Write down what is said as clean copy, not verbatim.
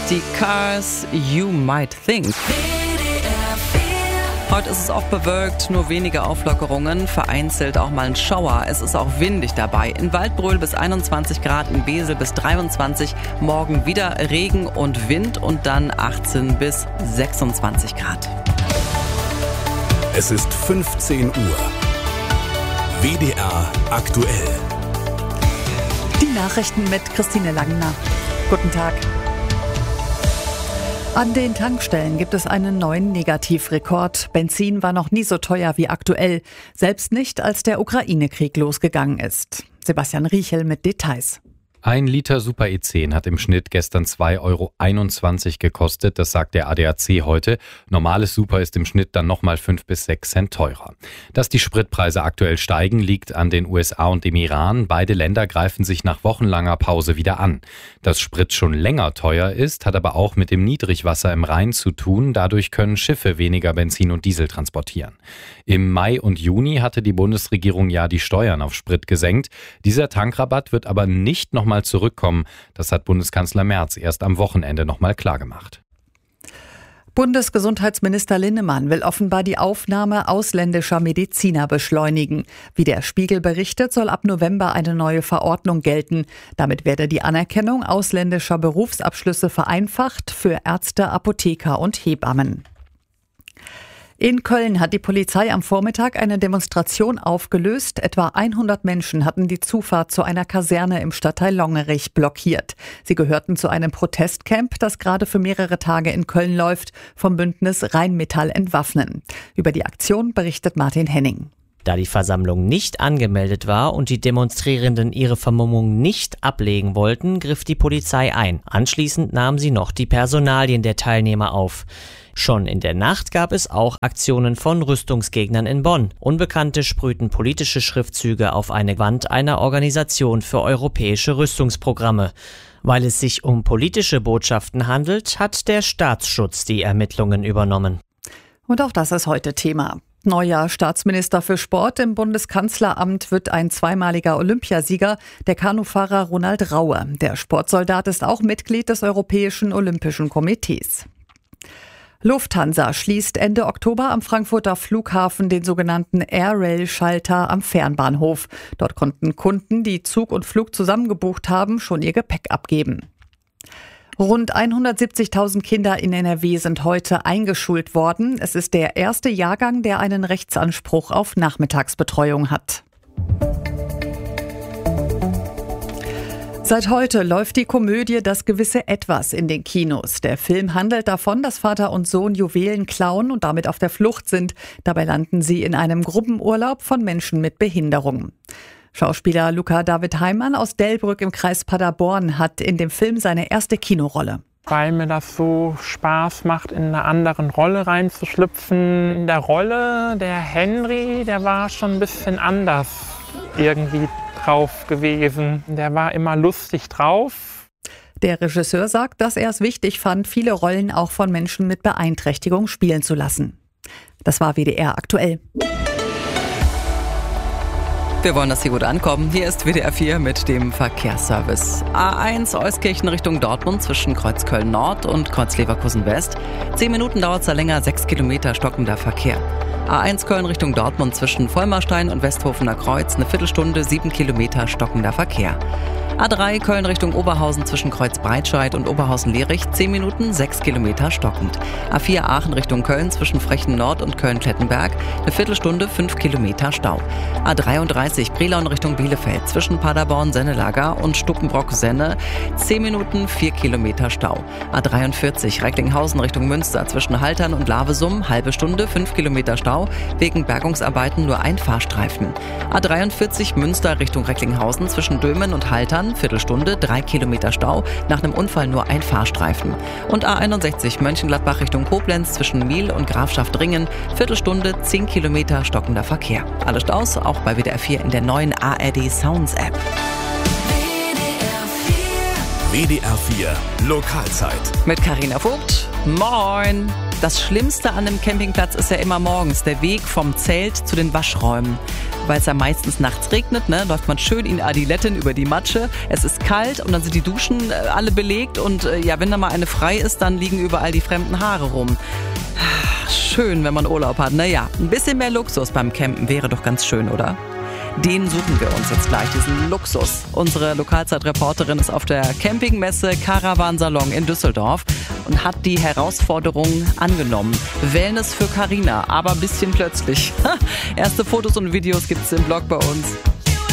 die Cars You Might Think. Heute ist es oft bewölkt, nur wenige Auflockerungen, vereinzelt auch mal ein Schauer. Es ist auch windig dabei. In Waldbröl bis 21 Grad, in Wesel bis 23, morgen wieder Regen und Wind und dann 18 bis 26 Grad. Es ist 15 Uhr. WDR aktuell. Die Nachrichten mit Christine Langner. Guten Tag. An den Tankstellen gibt es einen neuen Negativrekord. Benzin war noch nie so teuer wie aktuell. Selbst nicht, als der Ukraine-Krieg losgegangen ist. Sebastian Riechel mit Details. 1 Liter Super E10 hat im Schnitt gestern 2,21 € gekostet, das sagt der ADAC heute. Normales Super ist im Schnitt dann nochmal 5 bis 6 Cent teurer. Dass die Spritpreise aktuell steigen, liegt an den USA und dem Iran. Beide Länder greifen sich nach wochenlanger Pause wieder an. Dass Sprit schon länger teuer ist, hat aber auch mit dem Niedrigwasser im Rhein zu tun. Dadurch können Schiffe weniger Benzin und Diesel transportieren. Im Mai und Juni hatte die Bundesregierung ja die Steuern auf Sprit gesenkt. Dieser Tankrabatt wird aber nicht nochmal zurückkommen. Das hat Bundeskanzler Merz erst am Wochenende nochmal klargemacht. Bundesgesundheitsminister Linnemann will offenbar die Aufnahme ausländischer Mediziner beschleunigen. Wie der Spiegel berichtet, soll ab November eine neue Verordnung gelten. Damit werde die Anerkennung ausländischer Berufsabschlüsse vereinfacht für Ärzte, Apotheker und Hebammen. In Köln hat die Polizei am Vormittag eine Demonstration aufgelöst. Etwa 100 Menschen hatten die Zufahrt zu einer Kaserne im Stadtteil Longerich blockiert. Sie gehörten zu einem Protestcamp, das gerade für mehrere Tage in Köln läuft, vom Bündnis Rheinmetall Entwaffnen. Über die Aktion berichtet Martin Henning. Da die Versammlung nicht angemeldet war und die Demonstrierenden ihre Vermummung nicht ablegen wollten, griff die Polizei ein. Anschließend nahm sie noch die Personalien der Teilnehmer auf. Schon in der Nacht gab es auch Aktionen von Rüstungsgegnern in Bonn. Unbekannte sprühten politische Schriftzüge auf eine Wand einer Organisation für europäische Rüstungsprogramme. Weil es sich um politische Botschaften handelt, hat der Staatsschutz die Ermittlungen übernommen. Und auch das ist heute Thema. Neuer Staatsminister für Sport im Bundeskanzleramt wird ein zweimaliger Olympiasieger, der Kanufahrer Ronald Raue. Der Sportsoldat ist auch Mitglied des Europäischen Olympischen Komitees. Lufthansa schließt Ende Oktober am Frankfurter Flughafen den sogenannten Air-Rail-Schalter am Fernbahnhof. Dort konnten Kunden, die Zug und Flug zusammengebucht haben, schon ihr Gepäck abgeben. Rund 170.000 Kinder in NRW sind heute eingeschult worden. Es ist der erste Jahrgang, der einen Rechtsanspruch auf Nachmittagsbetreuung hat. Seit heute läuft die Komödie Das gewisse Etwas in den Kinos. Der Film handelt davon, dass Vater und Sohn Juwelen klauen und damit auf der Flucht sind. Dabei landen sie in einem Gruppenurlaub von Menschen mit Behinderung. Schauspieler Luca David Heimann aus Delbrück im Kreis Paderborn hat in dem Film seine erste Kinorolle. Weil mir das so Spaß macht, in eine andere Rolle reinzuschlüpfen. In der Rolle, der Henry, der war schon ein bisschen anders irgendwie drauf gewesen. Der war immer lustig drauf. Der Regisseur sagt, dass er es wichtig fand, viele Rollen auch von Menschen mit Beeinträchtigung spielen zu lassen. Das war WDR aktuell. Wir wollen, dass Sie gut ankommen. Hier ist WDR 4 mit dem Verkehrsservice. A1 Euskirchen Richtung Dortmund zwischen Kreuz Köln Nord und Kreuz Leverkusen West. 10 Minuten dauert es da länger, 6 Kilometer stockender Verkehr. A1 Köln Richtung Dortmund zwischen Vollmarstein und Westhofener Kreuz, eine Viertelstunde, 7 Kilometer stockender Verkehr. A3 Köln Richtung Oberhausen zwischen Kreuz Breitscheid und Oberhausen-Lierich, 10 Minuten, 6 Kilometer stockend. A4 Aachen Richtung Köln zwischen Frechen Nord und Köln-Klettenberg, eine Viertelstunde, 5 Kilometer Stau. A33 Brilon Richtung Bielefeld zwischen Paderborn-Sennelager und Stuckenbrock-Senne, 10 Minuten, 4 Kilometer Stau. A43 Recklinghausen Richtung Münster zwischen Haltern und Lavesum, halbe Stunde, 5 Kilometer Stau, wegen Bergungsarbeiten nur ein Fahrstreifen. A43 Münster Richtung Recklinghausen zwischen Dömen und Haltern, Viertelstunde, 3 Kilometer Stau, nach einem Unfall nur ein Fahrstreifen. Und A61 Mönchengladbach Richtung Koblenz zwischen Miel und Grafschaft-Ringen, Viertelstunde, 10 Kilometer stockender Verkehr. Alle Staus auch bei WDR 4 in der neuen ARD Sounds App. WDR 4 Lokalzeit. Mit Carina Vogt. Moin! Das Schlimmste an einem Campingplatz ist ja immer morgens der Weg vom Zelt zu den Waschräumen. Weil es ja meistens nachts regnet, läuft man schön in Adiletten über die Matsche. Es ist kalt und dann sind die Duschen alle belegt und wenn da mal eine frei ist, dann liegen überall die fremden Haare rum. Schön, wenn man Urlaub hat. Naja, ein bisschen mehr Luxus beim Campen wäre doch ganz schön, oder? Den suchen wir uns jetzt gleich, diesen Luxus. Unsere Lokalzeitreporterin ist auf der Campingmesse Caravan Salon in Düsseldorf und hat die Herausforderung angenommen. Wellness für Carina, aber ein bisschen plötzlich. Erste Fotos und Videos gibt's im Blog bei uns.